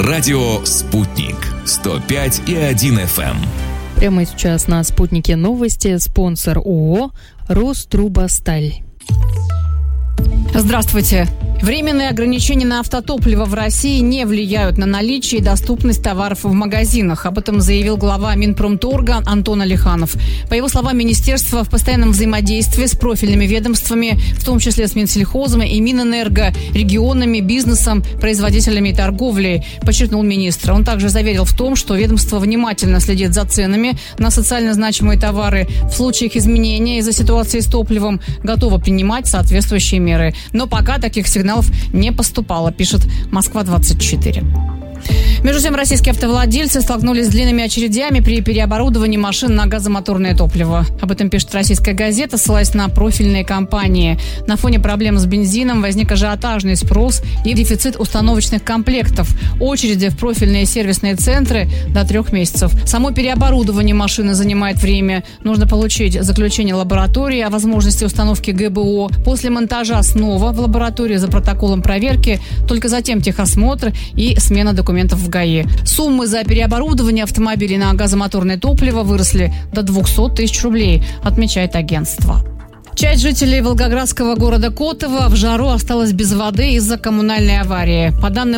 Радио «Спутник». 105,1 FM. Прямо сейчас на «Спутнике» новости. Спонсор ООО «Рострубосталь». Здравствуйте. Временные ограничения на автотопливо в России не влияют на наличие и доступность товаров в магазинах. Об этом заявил глава Минпромторга Антон Алиханов. По его словам, министерство в постоянном взаимодействии с профильными ведомствами, в том числе с Минсельхозом и Минэнерго, регионами, бизнесом, производителями и торговлей, подчеркнул министр. Он также заверил в том, что ведомство внимательно следит за ценами на социально значимые товары. В случае их изменения из-за ситуации с топливом готово принимать соответствующие меры. Но пока таких сигналов не поступало, пишет Москва-24. Между тем, российские автовладельцы столкнулись с длинными очередями при переоборудовании машин на газомоторное топливо. Об этом пишет «Российская газета», ссылаясь на профильные компании. На фоне проблем с бензином возник ажиотажный спрос и дефицит установочных комплектов. Очереди в профильные сервисные центры до 3 месяцев. Само переоборудование машины занимает время. Нужно получить заключение лаборатории о возможности установки ГБО. После монтажа снова в лаборатории за протоколом проверки. Только затем техосмотр и смена документов в ГАИ. Суммы за переоборудование автомобилей на газомоторное топливо выросли до 200 тысяч рублей, отмечает агентство. Часть жителей волгоградского города Котово в жару осталась без воды из-за коммунальной аварии. По данным